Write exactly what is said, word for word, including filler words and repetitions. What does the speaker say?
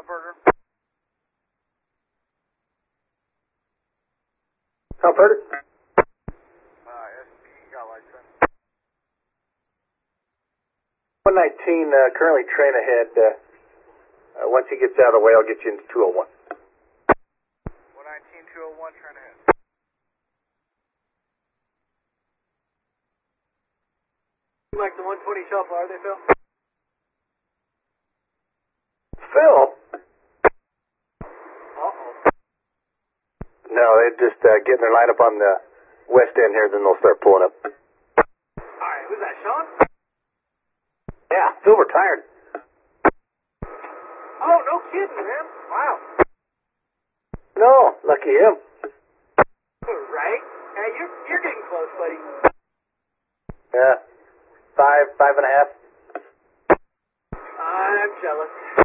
Alberta. Alberta? Uh, S P got license. one nineteen, uh, currently train ahead. Uh, uh, once he gets out of the way, I'll get you into two oh one. one nineteen, two oh one, train ahead. Like the one twenty shuffle, are they, Phil? Phil? Uh-oh. No, they're just uh, getting their line up on the west end here, then they'll start pulling up. Alright, who's that, Sean? Yeah, Phil retired. Oh, no kidding, man. Wow. No, lucky him. Right? Hey, you're, you're getting close, buddy. Yeah, five, five and a half. I'm jealous.